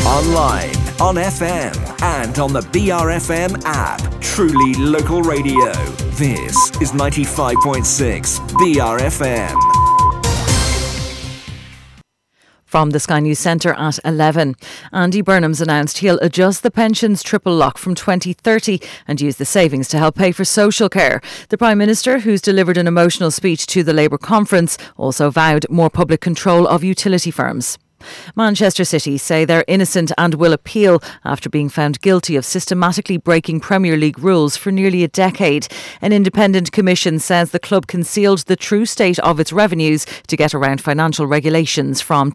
online, on FM, and on the BRFM app. Truly local radio. This is 95.6 BRFM. From the Sky News Centre at 11. Andy Burnham's announced he'll adjust the pensions triple lock from 2030 and use the savings to help pay for social care. The Prime Minister, who's delivered an emotional speech to the Labour conference, also vowed more public control of utility firms. Manchester City say they're innocent and will appeal after being found guilty of systematically breaking Premier League rules for nearly a decade. An independent commission says the club concealed the true state of its revenues to get around financial regulations from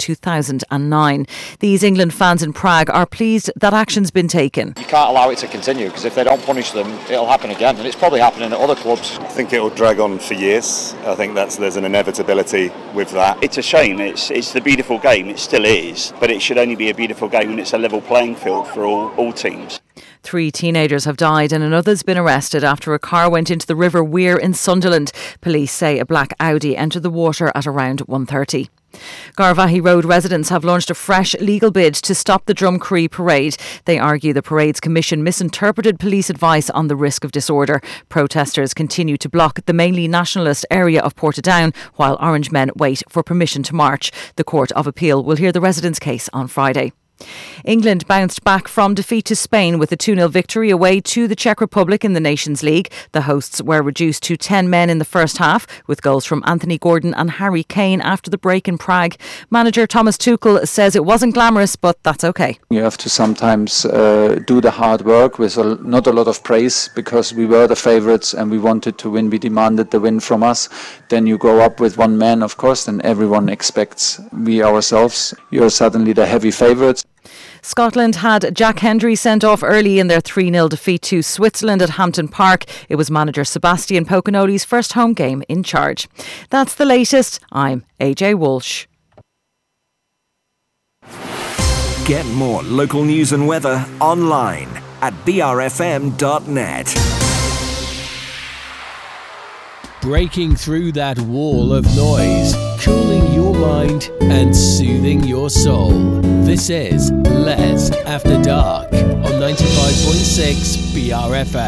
2009. These England fans in Prague are pleased that action's been taken. You can't allow it to continue, because if they don't punish them, it'll happen again, and it's probably happening at other clubs. I think it'll drag on for years. I think there's an inevitability with that. It's a shame. It's the beautiful game. It still is, but it should only be a beautiful game when it's a level playing field for all teams. 3 teenagers have died and another's been arrested after a car went into the River Wear in Sunderland. Police say a black Audi entered the water at around 1:30. Garvaghey Road residents have launched a fresh legal bid to stop the Drumcree parade. They argue the parade's commission misinterpreted police advice on the risk of disorder. Protesters continue to block the mainly nationalist area of Portadown while Orange men wait for permission to march. The Court of Appeal will hear the residents' case on Friday. England bounced back from defeat to Spain with a 2-0 victory away to the Czech Republic in the Nations League. The hosts were reduced to 10 men in the first half, with goals from Anthony Gordon and Harry Kane after the break in Prague. Manager Thomas Tuchel says it wasn't glamorous, but that's okay. You have to sometimes do the hard work with not a lot of praise, because we were the favourites and we wanted to win. We demanded the win from us. Then you go up with one man, of course, and everyone expects we ourselves. You're suddenly the heavy favourites. Scotland had Jack Hendry sent off early in their 3-0 defeat to Switzerland at Hampton Park. It was manager Sebastian Pocanoli's first home game in charge. That's the latest. I'm AJ Walsh. Get more local news and weather online at brfm.net. Breaking through that wall of noise, cooling your mind and soothing your soul. This is Les After Dark on 95.6 BRFM.